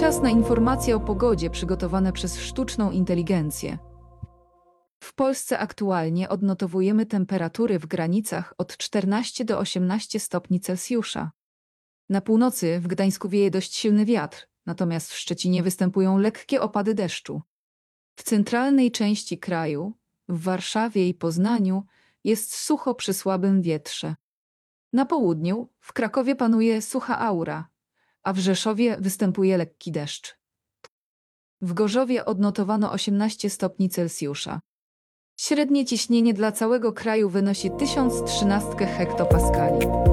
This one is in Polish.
Czas na informacje o pogodzie przygotowane przez sztuczną inteligencję. W Polsce aktualnie odnotowujemy temperatury w granicach od 14 do 18 stopni Celsjusza. Na północy w Gdańsku wieje dość silny wiatr, natomiast w Szczecinie występują lekkie opady deszczu. W centralnej części kraju, w Warszawie i Poznaniu, jest sucho przy słabym wietrze. Na południu, w Krakowie panuje sucha aura, a w Rzeszowie występuje lekki deszcz. W Gorzowie odnotowano 18 stopni Celsjusza. Średnie ciśnienie dla całego kraju wynosi 1013 hektopaskali.